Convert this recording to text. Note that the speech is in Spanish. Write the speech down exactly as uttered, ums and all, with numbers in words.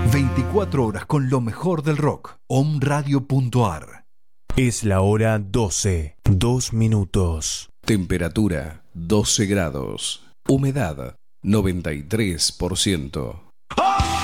veinticuatro horas con lo mejor del rock. omradio punto ar. Es la hora doce, dos minutos. Temperatura doce grados. Humedad noventa y tres por ciento. ¡Oh!